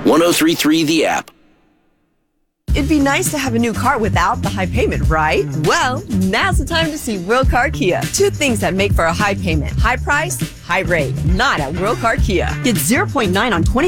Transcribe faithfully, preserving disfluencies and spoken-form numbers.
one oh three point three The App. It'd be nice to have a new car without the high payment, right? Well, now's the time to see World Car Kia. Two things that make for a high payment. High price, high rate. Not at World Car Kia. Get zero point nine on twenty